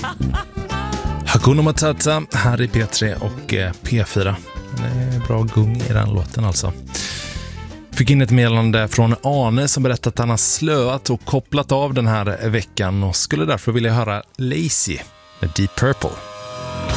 Hakuna Matata här i P3 och P4. Det är bra gung i den låten alltså. Fick in ett meddelande från Arne som berättat att han har slöat och kopplat av den här veckan och skulle därför vilja höra Lazy med Deep Purple.